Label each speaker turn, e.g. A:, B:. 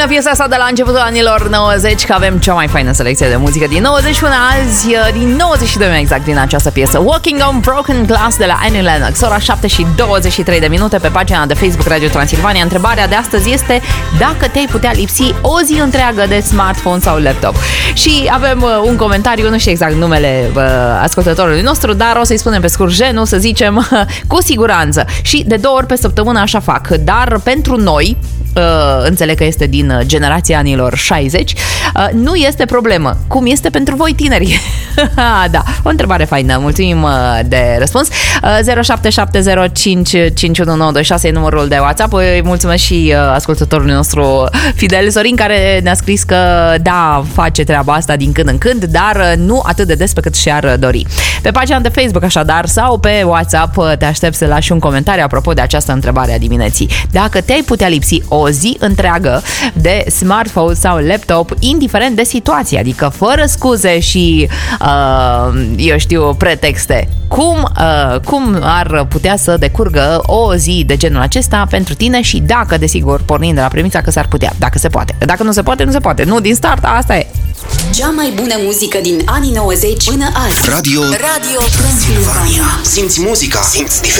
A: faină piesa asta de la începutul anilor 90, că avem cea mai faină selecție de muzică din 90 până azi, din 92 mai exact, din această piesă Walking on Broken Glass de la Annie Lennox. Ora 7 și 23 de minute pe pagina de Facebook Radio Transilvania. Întrebarea de astăzi este dacă te-ai putea lipsi o zi întreagă de smartphone sau laptop. Și avem un comentariu, nu știu exact numele ascultătorului nostru, dar o să-i spunem pe scurt Jenu, să zicem cu siguranță. Și de 2 ori pe săptămână așa fac, dar pentru noi, înțeleg că este din generația anilor 60, nu este problemă. Cum este pentru voi tineri? Da, o întrebare faină. Mulțumim de răspuns. 0770551926 e numărul de WhatsApp. Îi mulțumesc și ascultătorului nostru Fidel Sorin, care ne-a scris că da, face treaba asta din când în când, dar nu atât de des pe cât și-ar dori. Pe pagina de Facebook așadar sau pe WhatsApp te aștept să lași un comentariu apropo de această întrebare a dimineții. Dacă te-ai putea lipsi o zi întreagă de smartphone sau laptop, indiferent de situație, adică fără scuze și eu știu, pretexte, cum ar putea să decurgă o zi de genul acesta pentru tine și dacă, desigur, pornind de la premisa că s-ar putea, dacă se poate. Dacă nu se poate, nu se poate. Nu, din start, asta e.
B: Cea mai bună muzică din anii 90 până azi.
C: Radio Transilvania. Simți muzica, simți